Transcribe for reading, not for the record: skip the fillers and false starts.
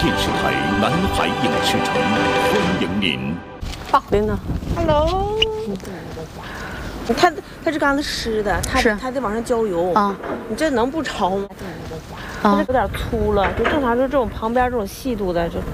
电视台南海影视城欢迎您。 林呢 ？Hello。它这杆子湿的，它得往上浇油啊。你这能不潮吗？它这有点粗了，就正常就这种旁边这种细度的就